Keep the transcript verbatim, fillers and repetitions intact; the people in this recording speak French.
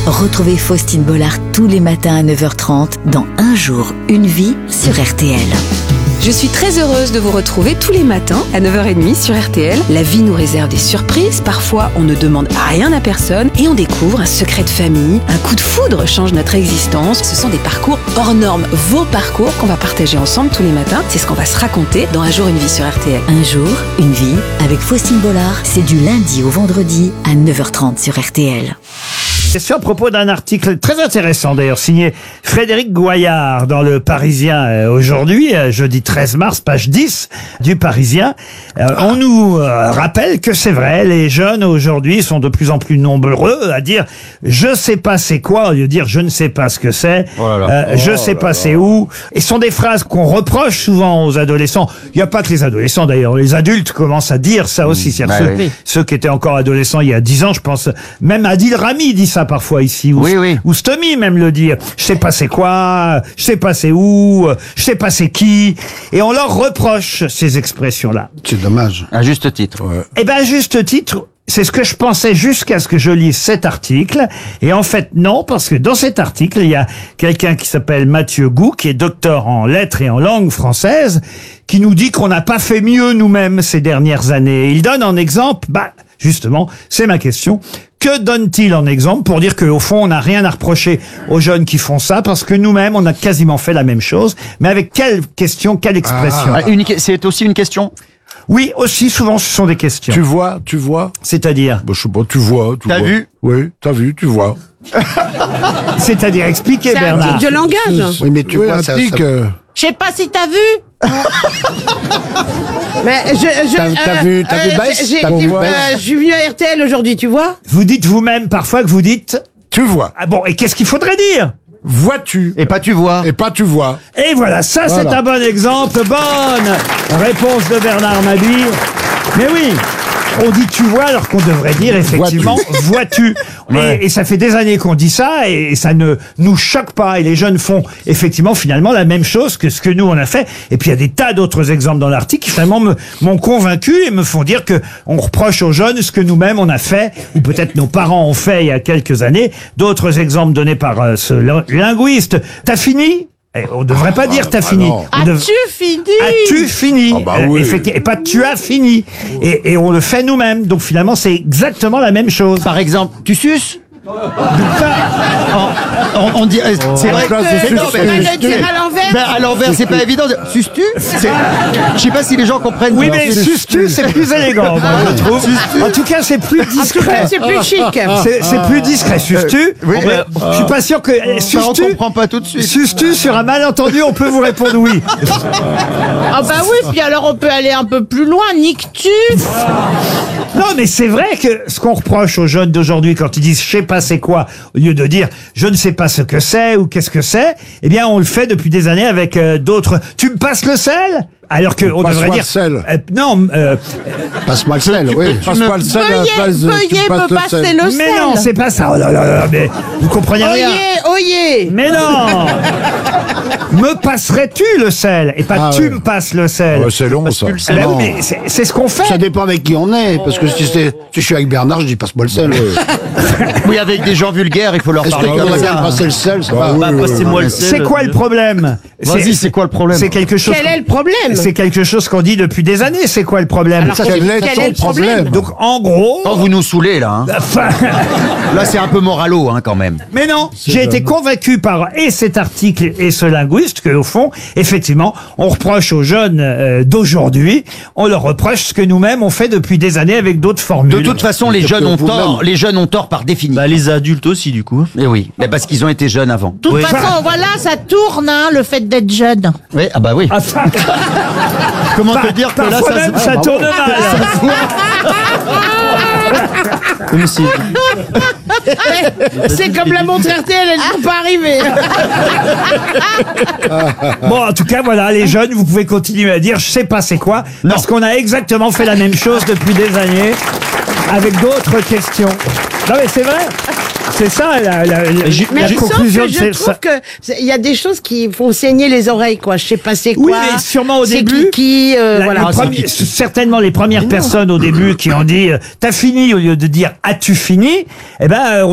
Retrouvez Faustine Bollard tous les matins à neuf heures trente dans Un jour, une vie sur R T L. Je suis très heureuse de vous retrouver tous les matins à neuf heures trente sur R T L. La vie nous réserve des surprises, parfois on ne demande rien à personne et on découvre un secret de famille. Un coup de foudre change notre existence. Ce sont des parcours hors normes, vos parcours qu'on va partager ensemble tous les matins. C'est ce qu'on va se raconter dans Un jour, une vie sur R T L. Un jour, une vie avec Faustine Bollard, c'est du lundi au vendredi à neuf heures trente sur R T L. C'est à propos d'un article très intéressant d'ailleurs signé Frédéric Goyard dans le Parisien euh, aujourd'hui, euh, jeudi treize mars, page dix du Parisien. Euh, on nous euh, rappelle que c'est vrai, les jeunes aujourd'hui sont de plus en plus nombreux à dire je sais pas c'est quoi au lieu de dire je ne sais pas ce que c'est, oh là là. Euh, oh je sais là pas là. c'est où. Et ce sont des phrases qu'on reproche souvent aux adolescents. Il n'y a pas que les adolescents d'ailleurs, les adultes commencent à dire ça aussi. C'est-à-dire bah ceux, oui. ceux qui étaient encore adolescents il y a dix ans, je pense, même Adil Rami dit ça parfois ici, ou, Oui, oui. ou Stomy même le dit. Je sais pas c'est quoi, je sais pas c'est où, je sais pas c'est qui. Et on leur reproche ces expressions-là. C'est dommage. À juste titre. Ouais. Eh ben, à juste titre, c'est ce que je pensais jusqu'à ce que je lise cet article. Et en fait, non, parce que dans cet article, il y a quelqu'un qui s'appelle Mathieu Gou, qui est docteur en lettres et en langue française, qui nous dit qu'on n'a pas fait mieux nous-mêmes ces dernières années. Et il donne en exemple, bah, justement, c'est ma question. Que donne-t-il en exemple pour dire qu'au fond, on n'a rien à reprocher aux jeunes qui font ça, parce que nous-mêmes, on a quasiment fait la même chose. Mais avec quelle question, quelle expression? Ah, une- c'est aussi une question. Oui, aussi, souvent, ce sont des questions. Tu vois, tu vois. C'est-à-dire? Bah, je sais pas, tu vois. Tu T'as vois. vu? Oui, t'as vu, tu vois. C'est-à-dire, expliquez, C'est un Bernard. tic de langage. Oui, mais tu Oui, vois, un ça, tic, ça- euh, Je sais pas si t'as vu. Mais je, je, T'as- t'as vu- t'as vu Bass j'ai- T'as j'ai- vu euh, Bass Je suis venu à R T L aujourd'hui, tu vois. Vous dites vous-même parfois que vous dites... tu vois. Ah bon, et qu'est-ce qu'il faudrait dire? Vois-tu. Et pas tu vois. Et pas tu vois. Et voilà, ça Voilà. c'est un bon exemple. Bonne réponse de Bernard Mabille. Mais oui, on dit tu vois alors qu'on devrait dire effectivement vois-tu. Et, Ouais. et ça fait des années qu'on dit ça et ça ne nous choque pas. Et les jeunes font effectivement finalement la même chose que ce que nous on a fait. Et puis il y a des tas d'autres exemples dans l'article qui finalement me- m'ont convaincu et me font dire que on reproche aux jeunes ce que nous-mêmes on a fait ou peut-être nos parents ont fait il y a quelques années. D'autres exemples donnés par euh, ce lin- linguiste. T'as fini? Eh, on devrait pas dire t'as bah fini. non. On dev- As-tu fini? As-tu fini? Ah bah Euh, oui. effectivement, et pas tu as fini. Et, et on le fait nous-mêmes. Donc finalement, c'est exactement la même chose. Par exemple, tu suces. Ça, On, on dit. euh, C'est vrai. place de Mais suce, non, c'est mais- Tu vas le dire à l'envers. Ben, à l'envers, c'est pas évident. Suces-tu? C'est- Je sais pas si les gens comprennent. oui, Alors, mais suces- suces-tu, c'est plus élégant, moi, je trouve. En tout cas, c'est plus En tout cas, discret. c'est plus chic. C'est c'est plus discret. Suces-tu? oui, On va- Je suis pas sûr que. eh, Ça, on Suces-tu? comprend pas tout de suite. Suces-tu sur un malentendu, on peut vous répondre oui. Ah bah oui, puis alors on peut aller un peu plus loin. Niques-tu? Non, mais c'est vrai que ce qu'on reproche aux jeunes d'aujourd'hui quand ils disent je sais pas c'est quoi, au lieu de dire je ne sais pas ce que c'est ou qu'est-ce que c'est, eh bien on le fait depuis des années avec euh, d'autres. Tu me passes le sel? Alors que on Passe-moi devrait le dire sel. euh, non. euh, Passe-moi le sel, oui. Passe-moi le sel à la Veuillez, place de. tu veuillez passes me le passer sel. le sel. mais non, c'est pas ça. Oh là là là, mais vous comprenez rien. Oyez, oyez. Mais non. Me passerais-tu le sel et pas Ah tu ouais. me passes le sel. Ouais, c'est long, ça. Ah ben Non. oui, mais c'est c'est ce qu'on fait. Ça dépend avec qui on est, parce que si, c'est- si je suis avec Bernard, je dis passe-moi le sel. Oui, avec des gens vulgaires, il faut leur Est-ce que parler tu comme bien ça. passer le sel, ça va? Bah, passez-moi le sel. C'est quoi le problème? Vas-y, c'est quoi le problème? C'est quelque chose. Quel est le problème? C'est quelque chose qu'on dit depuis des années. C'est quoi le problème? Alors, Ça, Quel c'est- est quel ton est le problème? problème? Donc en gros. Oh, vous nous saoulez, là. Hein. Enfin, Là, c'est un peu moralo, hein, quand même. mais non, j'ai été convaincu par et cet article et ce linguiste que au fond, effectivement, on reproche aux jeunes euh, d'aujourd'hui, on leur reproche ce que nous-mêmes on fait depuis des années avec d'autres formules. De toute façon, les Peut-être jeunes que ont vous-même. tort. Les jeunes ont tort par définition. Bah les adultes aussi du coup. Eh oui, mais parce qu'ils ont été jeunes avant. De toute façon, voilà, ça tourne, hein, le fait d'être jeune. Oui, ah bah oui. Enfin, Comment te dire que là, parfois ça même se... ça tourne mal. Comme si. C'est comme la montre R T L, elle ne peut pas arriver. Bon, en tout cas, voilà, les jeunes, vous pouvez continuer à dire, je sais pas c'est quoi, parce qu'on a exactement fait la même chose depuis des années, avec d'autres questions. Non mais c'est vrai. C'est ça la, la, la, J'ai- Mais la sauf conclusion que de je ces- trouve ça. que c'est- il y a des choses qui font saigner les oreilles, quoi. Je sais pas c'est quoi. Oui, mais sûrement au c'est début, Qui, qui, euh, La- voilà. le premier- certainement les premières personnes au début qui ont dit euh, t'as fini au lieu de dire as-tu fini, eh ben euh,